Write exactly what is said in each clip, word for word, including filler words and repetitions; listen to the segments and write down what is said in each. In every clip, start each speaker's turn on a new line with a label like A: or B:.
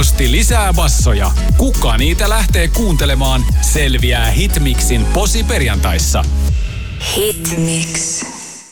A: Lisää bassoja. Kuka niitä lähtee kuuntelemaan, selviää Hitmixin Posi-perjantaissa.
B: Hitmix.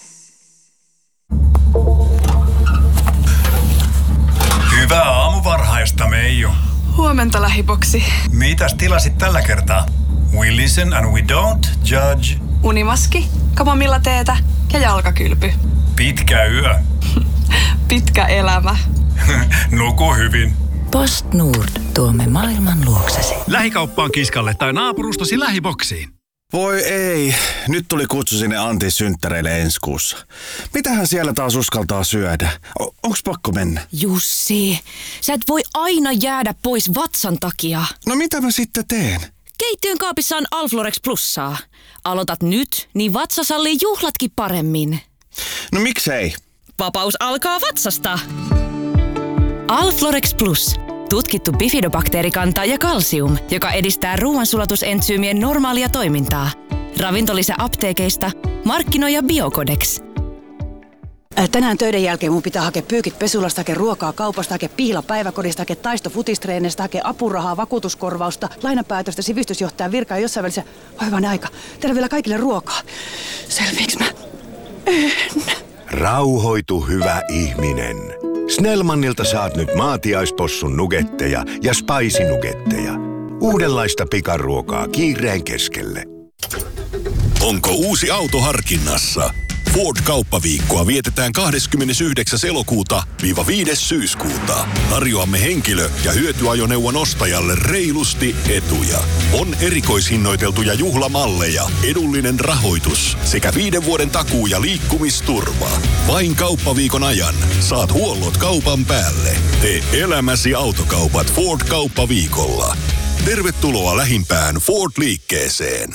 C: Hyvää aamuvarhaista, Meiju.
D: Huomenta, lähiboksi.
C: Mitäs tilasit tällä kertaa? We listen and we don't judge.
D: Unimaski, kamomilla-teetä ja jalkakylpy.
C: Pitkä yö.
D: Pitkä elämä.
C: Nuku hyvin.
B: PostNord, tuomme maailman luoksesi.
E: Lähikauppaan kiskalle tai naapurustasi lähiboksiin.
F: Voi ei, nyt tuli kutsu sinne Antin synttäreille ensi kuussa. Mitähän siellä taas uskaltaa syödä? O- onks pakko mennä?
G: Jussi, sä et voi aina jäädä pois vatsan takia.
F: No mitä mä sitten teen?
G: Keittiön kaapissa on Alflorex Plussaa. Aloitat nyt, niin vatsa sallii juhlatkin paremmin.
F: No miksei?
G: Vapaus alkaa vatsasta. Alflorex Plus. Tutkittu bifidobakteerikanta ja kalsium, joka edistää ruoansulatusentsyymien normaalia toimintaa. Ravintolisä apteekeista, markkinoija Biocodex.
H: Tänään töiden jälkeen mun pitää hakea pyykit pesulasta, hakea ruokaa kaupasta, hakea piila päiväkodista, hakea taisto futistreenestä, hakea apurahaa, vakuutuskorvausta, lainapäätöstä, sivistysjohtajan virkaa ja jossain välissä. Oi hyvänen aika. Tehdään vielä kaikille ruokaa. Selviiks mä? En.
I: Rauhoitu, hyvä ihminen. Snellmanilta saat nyt maatiaispossun nugetteja ja spicy nugetteja. Uudenlaista pikaruokaa kiireen keskelle.
J: Onko uusi auto harkinnassa? Ford-kauppaviikkoa vietetään kahdeskymmenesyhdeksäs elokuuta viiva viides syyskuuta. Tarjoamme henkilö- ja hyötyajoneuvon ostajalle reilusti etuja. On erikoishinnoiteltuja juhlamalleja, edullinen rahoitus sekä viiden vuoden takuu- ja liikkumisturva. Vain kauppaviikon ajan saat huollot kaupan päälle. Tee elämäsi autokaupat Ford-kauppaviikolla. Tervetuloa lähimpään Ford-liikkeeseen.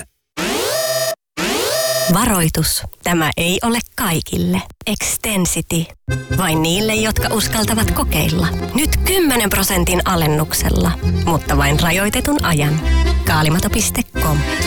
K: Varoitus. Tämä ei ole kaikille. Extensity. Vain niille, jotka uskaltavat kokeilla. Nyt kymmenen prosentin alennuksella, mutta vain rajoitetun ajan. Kaalimato piste com